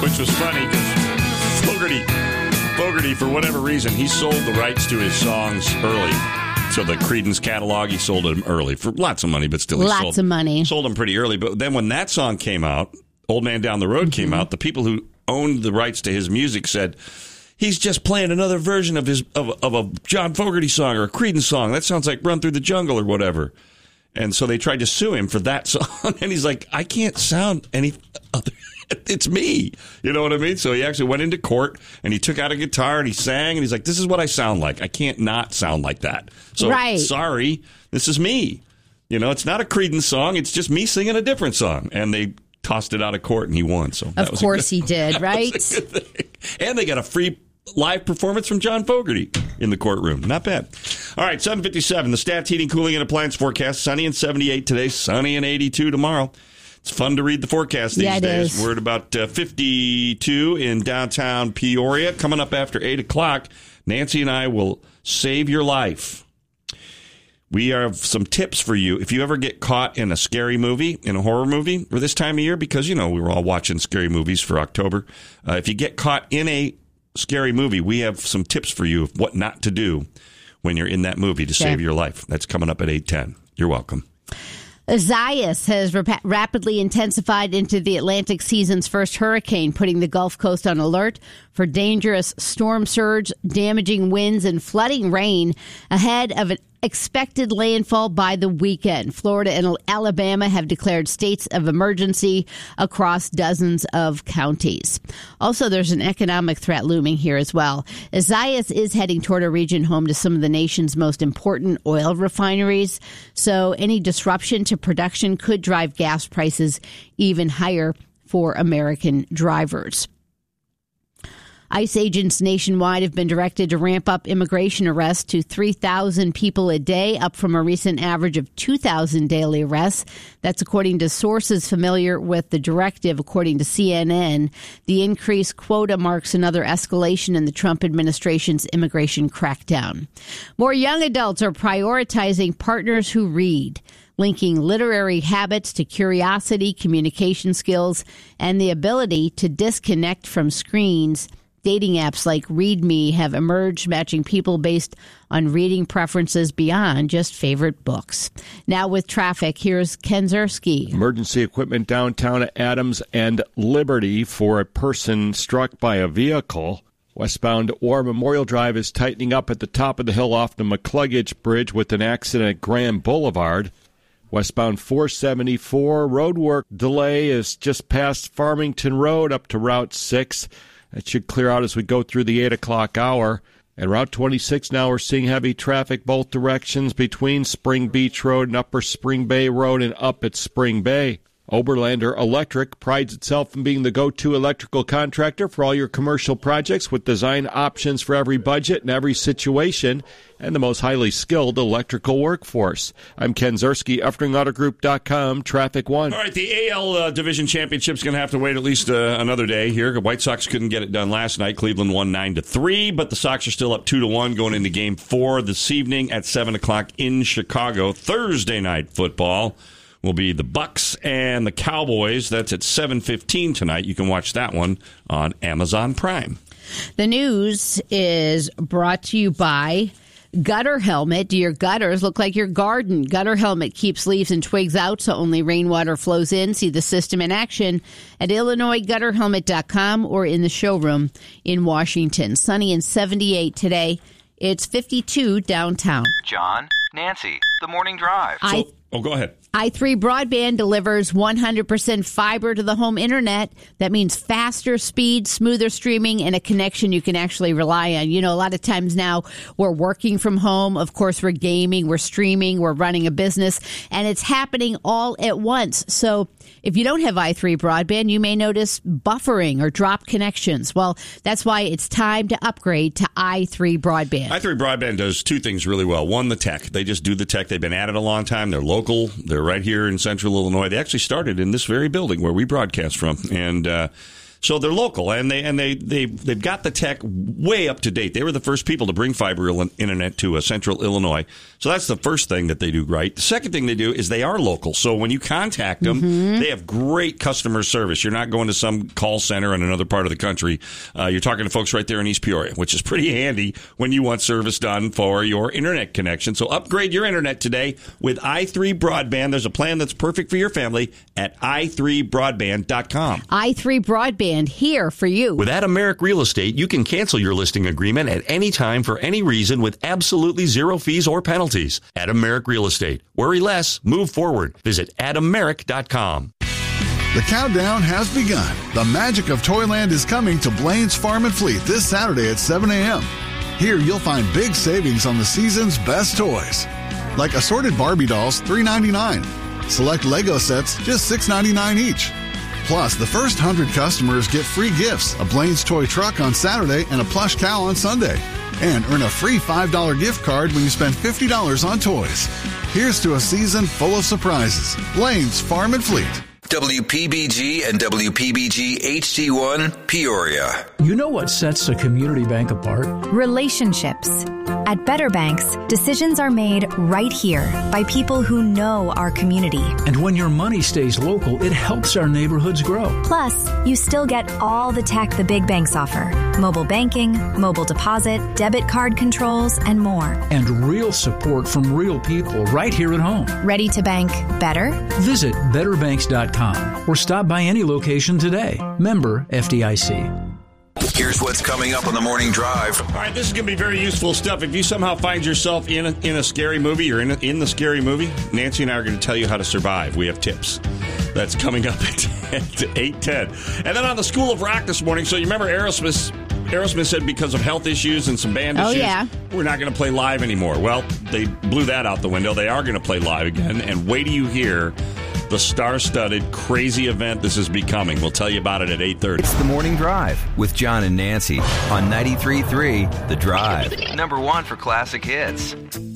which was funny because Fogerty, for whatever reason, he sold the rights to his songs early. So the Creedence catalog, he sold them early for lots of money, but still lots of money. Sold them pretty early. But then when that song came out, Old Man Down the Road came out, the people who owned the rights to his music said, he's just playing another version of a John Fogerty song or a Creedence song. That sounds like Run Through the Jungle or whatever. And so they tried to sue him for that song. And he's like, I can't sound any other. It's me. You know what I mean? So he actually went into court and he took out a guitar and he sang and he's like, this is what I sound like. I can't not sound like that. So sorry, this is me. You know, it's not a Creedence song. It's just me singing a different song. And they tossed it out of court and he won. So of course he did, right? And they got a free live performance from John Fogerty in the courtroom. Not bad. All right, 7:57. The Stats Heating, Cooling, and Appliance forecast. Sunny and 78 today. Sunny and 82 tomorrow. It's fun to read the forecast these days. We're at about 52 in downtown Peoria. Coming up after 8 o'clock, Nancy and I will save your life. We have some tips for you. If you ever get caught in a scary movie, in a horror movie, or this time of year, because, you know, we were all watching scary movies for October. If you get caught in a scary movie, we have some tips for you of what not to do when you're in that movie to save your life. That's coming up at 8:10. You're welcome. Isaias has rapidly intensified into the Atlantic season's first hurricane, putting the Gulf Coast on alert for dangerous storm surge, damaging winds, and flooding rain ahead of an expected landfall by the weekend. Florida and Alabama have declared states of emergency across dozens of counties. Also, there's an economic threat looming here as well. Isaias is heading toward a region home to some of the nation's most important oil refineries, so any disruption to production could drive gas prices even higher for American drivers. ICE agents nationwide have been directed to ramp up immigration arrests to 3,000 people a day, up from a recent average of 2,000 daily arrests. That's according to sources familiar with the directive. According to CNN, the increased quota marks another escalation in the Trump administration's immigration crackdown. More young adults are prioritizing partners who read, linking literary habits to curiosity, communication skills, and the ability to disconnect from screens. Dating apps like ReadMe have emerged, matching people based on reading preferences beyond just favorite books. Now with traffic, here's Ken Zerski. Emergency equipment downtown at Adams and Liberty for a person struck by a vehicle. Westbound War Memorial Drive is tightening up at the top of the hill off the McCluggage Bridge with an accident at Graham Boulevard. Westbound 474 roadwork delay is just past Farmington Road up to Route 6. That should clear out as we go through the 8 o'clock hour. And Route 26 now we're seeing heavy traffic both directions between Spring Beach Road and Upper Spring Bay Road and up at Spring Bay. Oberlander Electric prides itself in being the go-to electrical contractor for all your commercial projects with design options for every budget and every situation and the most highly skilled electrical workforce. I'm Ken Zerski, EfteringAutoGroup.com, Traffic One. All right, the AL Division Championship's going to have to wait at least another day here. The White Sox couldn't get it done last night. Cleveland won 9-3, but the Sox are still up 2-1 going into Game 4 this evening at 7 o'clock in Chicago. Thursday night football will be the Bucks and the Cowboys. That's at 7:15 tonight. You can watch that one on Amazon Prime. The news is brought to you by Gutter Helmet. Do your gutters look like your garden? Gutter Helmet keeps leaves and twigs out so only rainwater flows in. See the system in action at IllinoisGutterHelmet.com or in the showroom in Washington. Sunny and 78 today. It's 52 downtown. John, Nancy, the morning drive. Go ahead. i3 Broadband delivers 100% fiber to the home internet. That means faster speed, smoother streaming, and a connection you can actually rely on. You know, a lot of times now we're working from home. Of course, we're gaming, we're streaming, we're running a business, and it's happening all at once. So if you don't have i3 Broadband, you may notice buffering or drop connections. Well, that's why it's time to upgrade to i3 Broadband. i3 Broadband does two things really well. One, the tech. They just do the tech. They've been at it a long time. They're local. They're right here in central Illinois. They actually started in this very building where we broadcast from. And So they're local, and they've got the tech way up to date. They were the first people to bring fiber internet to central Illinois. So that's the first thing that they do right. The second thing they do is they are local. So when you contact them, they have great customer service. You're not going to some call center in another part of the country. You're talking to folks right there in East Peoria, which is pretty handy when you want service done for your internet connection. So upgrade your internet today with i3 Broadband. There's a plan that's perfect for your family at i3broadband.com. i3 Broadband, here for you. With Adam Merrick Real Estate, you can cancel your listing agreement at any time for any reason with absolutely zero fees or penalties. Adam Merrick Real Estate. Worry less, move forward. Visit adammerrick.com. The countdown has begun. The magic of Toyland is coming to Blaine's Farm and Fleet this Saturday at 7 a.m. Here you'll find big savings on the season's best toys, like assorted Barbie dolls, $3.99. Select Lego sets, just $6.99 each. Plus, the first 100 customers get free gifts, a Blaine's toy truck on Saturday and a plush cow on Sunday. And earn a free $5 gift card when you spend $50 on toys. Here's to a season full of surprises. Blaine's Farm and Fleet. WPBG and WPBG HD1 Peoria. You know what sets a community bank apart? Relationships. At Better Banks, decisions are made right here by people who know our community. And when your money stays local, it helps our neighborhoods grow. Plus, you still get all the tech the big banks offer. Mobile banking, mobile deposit, debit card controls, and more. And real support from real people right here at home. Ready to bank better? Visit betterbanks.com or stop by any location today. Member FDIC. Here's what's coming up on the Morning Drive. All right, this is going to be very useful stuff. If you somehow find yourself in a scary movie or in the scary movie, Nancy and I are going to tell you how to survive. We have tips. That's coming up at 8:10. And then on the School of Rock this morning, so you remember Aerosmith said because of health issues and some band issues, we're not going to play live anymore. Well, they blew that out the window. They are going to play live again. And wait till you hear the star-studded, crazy event this is becoming. We'll tell you about it at 8:30. It's the Morning Drive with John and Nancy on 93.3 The Drive. #1 for classic hits.